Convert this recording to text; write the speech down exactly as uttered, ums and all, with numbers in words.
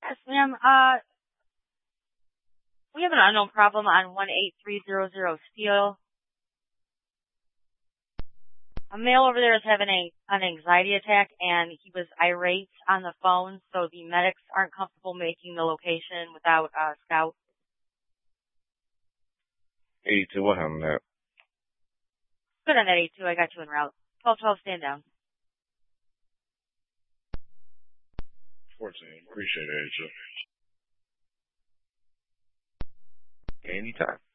Yes, ma'am. Uh, we have an unknown problem on one eight three zero zero Steel. A male over there is having a an anxiety attack, and he was irate on the phone, so the medics aren't comfortable making the location without a scout. eighty-two, what happened there? Good on that eighty-two. I got you en route. twelve twelve, stand down. fourteen, appreciate it, eighty-two. Anytime.